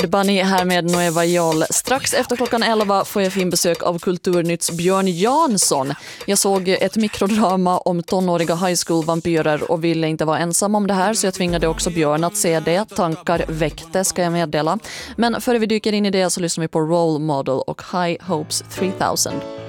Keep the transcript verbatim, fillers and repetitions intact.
The Bunny här med Nueva Yol. Strax efter klockan elva får jag fin besök av Kulturnytts Björn Jansson. Jag såg ett mikrodrama om tonåriga high school-vampyrer och ville inte vara ensam om det här, så jag tvingade också Björn att se det. Tankar väckte, ska jag meddela. Men före vi dyker in i det så lyssnar vi på Role Model och High Hopes tre tusen.